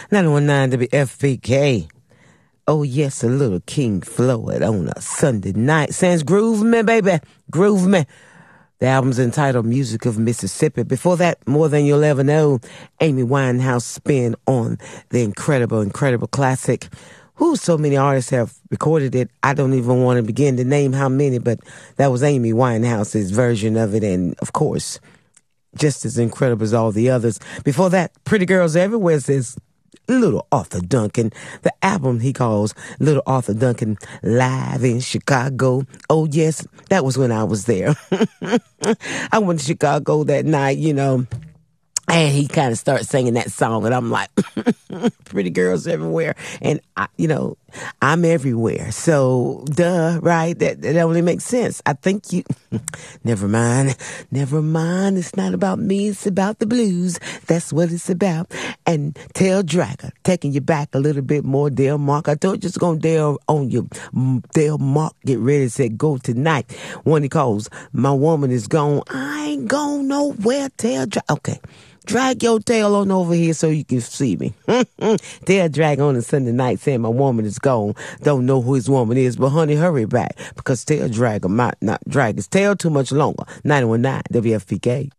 919 WFPK. Oh, yes, a little King Floyd on a Sunday night. Sans Groove Me, baby. Groove Me. The album's entitled Music of Mississippi. Before that, More Than You'll Ever Know, Amy Winehouse spin on the incredible classic. So many artists have recorded it. I don't even want to begin to name how many, but that was Amy Winehouse's version of it. And, of course, just as incredible as all the others. Before that, Pretty Girls Everywhere says Little Arthur Duncan. The album he calls Little Arthur Duncan Live in Chicago. Oh, yes, that was when I was there. I went to Chicago that night, and he kind of started singing that song, and I'm like, Pretty Girls Everywhere. And, I'm everywhere. So, duh, right? That only makes sense. I think never mind. It's not about me. It's about the blues. That's what it's about. And Tell Dragger, taking you back a little bit more. Dale Mark, I told you it's going to Dale on you. Dale Mark, get ready, set, go tonight. One he calls, My Woman Is Gone. I ain't going nowhere. Tell Dragger. Okay. Drag your tail on over here so you can see me. Tail drag on a Sunday night saying my woman is gone. Don't know who his woman is, but honey, hurry back. Because tail dragger might not drag his tail too much longer. 919 WFPK.